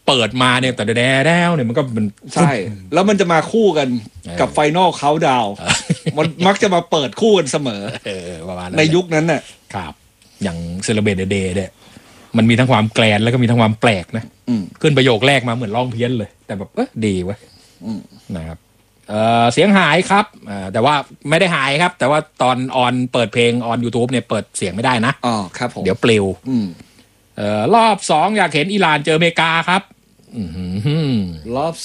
เปิดมาเนี่ยแต่แดวเนี่ยมันก็มันใช่แล้วมันจะมาคู่กันกับไฟนอลเขาดาวมันมักจะมาเปิดคู่กันเสมอประมาณในยุคนั้นน่ะครับอย่างเซเลเบรตเดย์เนี่ยมันมีทั้งความแกลนแล้วก็มีทั้งความแปลกนะขึ้นประโยคแรกมาเหมือนร้องเพี้ยนเลยแต่แบบดีเว้ยนะครับเสียงหายครับแต่ว่าไม่ได้หายครับแต่ว่าตอนออนเปิดเพลงออน YouTube เนี่ยเปิดเสียงไม่ได้นะอ๋อครับผมเดี๋ยวปลิวรอบ2อยากเห็นอิหร่านเจออเมริกาครับรอบ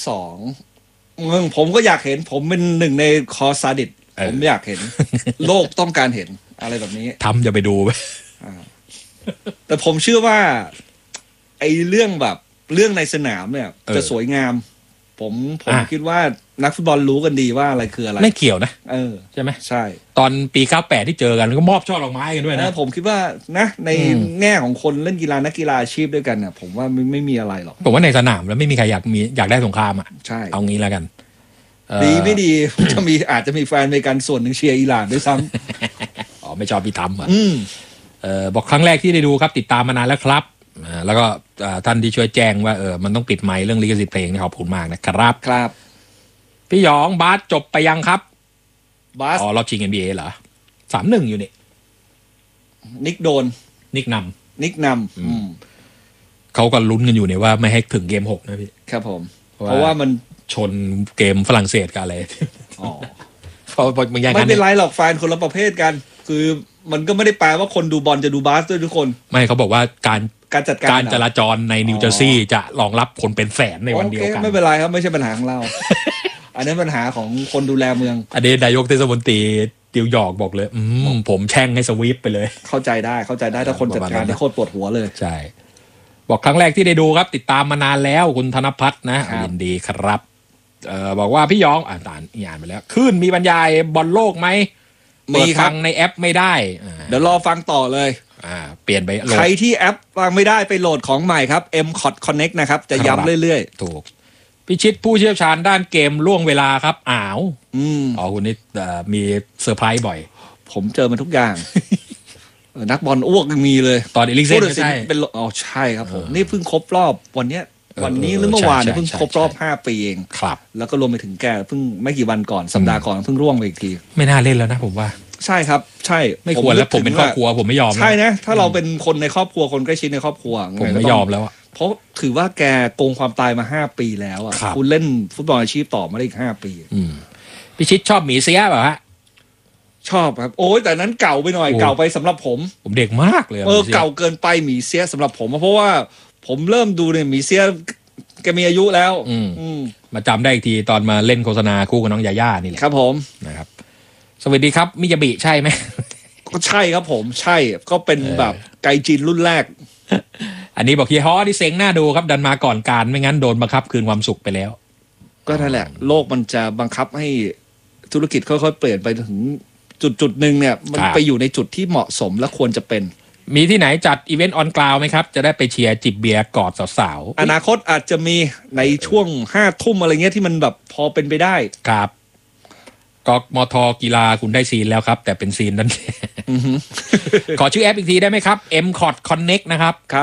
2ผมก็อยากเห็นผมเป็นหนึ่งในคอซาดิสผมอยากเห็นโลกต้องการเห็นอะไรแบบนี้ทำจะไปดูไหมแต่ผมเชื่อว่าไอ้เรื่องแบบเรื่องในสนามเนี่ยจะสวยงามผมคิดว่านักฟุตบอลรู้กันดีว่าอะไรคืออะไรไม่เกี่ยวนะใช่ไหมใช่ตอนปี98ที่เจอกันก็มอบช่อดอกไม้กันด้วยนะผมคิดว่านะในแง่ของคนเล่นกีฬานักกีฬาอาชีพด้วยกันเนี่ยผมว่าไม่มีอะไรหรอกผมว่าในสนามแล้วไม่มีใครอยากได้สงครามอ่ะใช่เอางี้แล้วกันดีไม่ดีอาจจะมีแฟนอเมริกันส่วนหนึ่งเชียร์อิหร่านด้วยซ้ำไม่ชอบพี่ทำบอกครั้งแรกที่ได้ดูครับติดตามมานานแล้วครับแล้วก็ท่านที่ช่วยแจ้งว่ามันต้องปิดไมค์เรื่องลิขสิทธิ์เพลงนี่ขอบคุณมากนะครับครับพี่หยองบาสจบไปยังครับบาสรอบชิง NBA เหรอ3-1อยู่นี่นิกโดนนิกนำเขาก็ลุ้นกันอยู่เนี่ยว่าไม่ให้ถึงเกม6นะพี่ครับผมเพราะว่ามันชนเกมฝรั่งเศสกันอะไรเพราะมันยังไม่เป็นไรหรอกแฟนคนละประเภทกันคือมันก็ไม่ได้แปลว่าคนดูบอลจะดูบาสด้วยทุกคนไม่เขาบอกว่าการจัดการจราจรในนิวเจอร์ซีย์จะรองรับคนเป็นแสนในวันเดียวกันไม่เป็นไรครับไม่ใช่ปัญหาของเรา อันนี้ปัญหาของคนดูแลเมืองอันนี้นายกเทศมนตรีนิวยอร์กบอกเลยผมแช่งให้สวีปไปเลยเข้าใจได้ถ้าคนจัดการได้โคตรปวดหัวเลยใช่บอกครั้งแรกที่ได้ดูครับติดตามมานานแล้วคุณธนพัฒน์นะยินดีครับบอกว่าพี่ยองอ่านไปแล้วขึ้นมีบรรยายบอลโลกไหมเปิดฟังในแอปไม่ได้เดี๋ยวรอฟังต่อเลยเปลี่ยนไปใครที่แอปฟังไม่ได้ไปโหลดของใหม่ครับ MCOT Connect นะครับจะย้ำเรื่อยๆถูกพิชิตผู้เชี่ยวชาญด้านเกมล่วงเวลาครับคุณนี่มีเซอร์ไพรส์บ่อยผมเจอมันทุกอย่าง นักบอลอ้วกมีเลยตอนเอลิกเซนใช่เป็นใช่ครับผมนี่เพิ่งครบรอบวันนี้หรือเมื่อวานเพิ่งครบรอบ5 ปีเองครับแล้วก็รวมไปถึงแกเพิ่งไม่กี่วันก่อนสัปดาห์ก่อนเพิ่งร่วงไปอีกทีไม่น่าเล่นแล้วนะผมว่าใช่ครับใช่ไม่ควรแล้วผมเป็นครอบครัวผมไม่ยอมใช่นะถ้าเราเป็นคนในครอบครัวคนใกล้ชิดในครอบครัวผมไม่ยอมแล้วเพราะถือว่าแกโกงความตายมา5 ปีแล้วอ่ะคุณเล่นฟุตบอลอาชีพต่อมาได้อีก5 ปีพิชิตชอบหมีเสียเปล่าฮะชอบครับโอ้ยแต่นั้นเก่าไปหน่อยเก่าไปสำหรับผมเด็กมากเลยเก่าเกินไปหมีเสียสำหรับผมเพราะว่าผมเริ่มดูเนี่ยหมีเสียแกมีอายุแล้วมาจำได้อีกทีตอนมาเล่นโฆษณาคู่กับน้องยาย่านี่แหละครับผมนะครับสวัสดีครับมิยาบิใช่ไหมก็ใช่ครับผมใช่ก็เป็นแบบไกจินรุ่นแรกอันนี้บอกเฮียฮอที่เซ็งหน้าดูครับดันมาก่อนการไม่งั้นโดนบังคับคืนความสุขไปแล้วก็นั่นแหละโลกมันจะบังคับให้ธุรกิจค่อยๆเปลี่ยนไปถึงจุดหนึ่งเนี่ยมันไปอยู่ในจุดที่เหมาะสมและควรจะเป็นมีที่ไหนจัดอีเวนต์ออนกราวไหมครับจะได้ไปเชียร์จิบเบียร์กอดสาวๆอนาคตอาจจะมีในช่วง5 ทุ่มอะไรเงี้ยที่มันแบบพอเป็นไปได้ครับกมทกีฬาคุณได้ซีนแล้วครับแต่เป็นซีนนั้น ขอชื่อแอปอีกทีได้ไหมครับ MCOT Connect นะครับครับ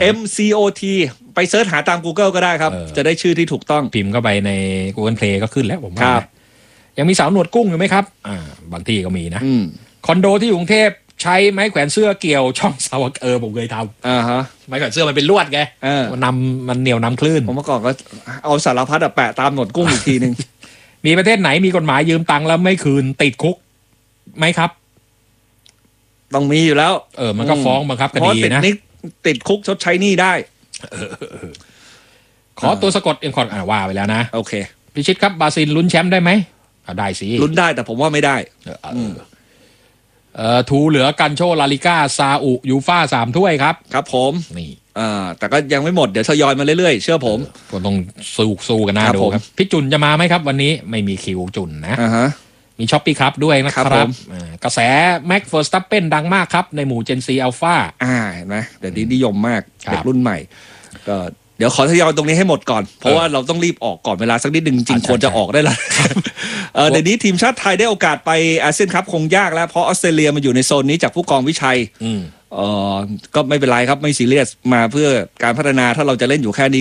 MCOT ไปเสิร์ชหาตาม Google ก็ได้ครับจะได้ชื่อที่ถูกต้องพิมพ์เข้าไปใน Google Play ก็ขึ้นแล้วผมว่ายังมีสาวหนวดกุ้งอยู่ไหมครับบางที่ก็มีนะคอนโดที่กรุงเทพใช้ไม้แขวนเสื้อเกี่ยวช่องเสาผมเคยทำไม้แขวนเสื้อมันเป็นลวดไงมันเหนียวนำคลื่นผมเมื่อก่อนก็เอาสารพัดแปะตามหนวดกุ้งอีกทีนึงมีประเทศไหนมีกฎหมายยืมตังค์แล้วไม่คืนติดคุกไหมครับต้องมีอยู่แล้วมันก็ฟ้องบังคับคดีนะติดคุกชดใช้หนี้ได้ขอตัวสะกดคอนว่าไปแล้วนะโอเคพิชิตครับบราซิลลุ้นแชมป์ได้ไหมได้สิลุ้นได้แต่ผมว่าไม่ได้ทูเหลือกันโชลาลิก้าซาอุยูฟ่า3 ถ้วยครับครับผมนี่แต่ก็ยังไม่หมดเดี๋ยวทยอยมาเรื่อยๆเชื่อผมก็ต้องสู้กันหน้าดูครับพี่จุนจะมาไหมครับวันนี้ไม่มีคิวจุนนะมีช้อปปี้ครับด้วยนะครับกระแสแม็กเฟอร์สตัปเปนดังมากครับในหมู่เจนซีอัลฟาเห็นไหมเดี๋ยวนี้นิยมมากเด็กรุ่นใหม่ก็เดี๋ยวขอทยอยตรงนี้ให้หมดก่อนเพราะว่าเราต้องรีบออกก่อนเวลาสักนิดนึงจริงควรจะออกได้แล้วเดี๋ยวนี้ทีมชาติไทยได้โอกาสไปอาเซียนคัพคงยากแล้วเพราะออสเตรเลียมาอยู่ในโซนนี้จากผู้กองวิชัยก็ไม่เป็นไรครับไม่ซีเรียสมาเพื่อการพัฒนาถ้าเราจะเล่นอยู่แค่นี้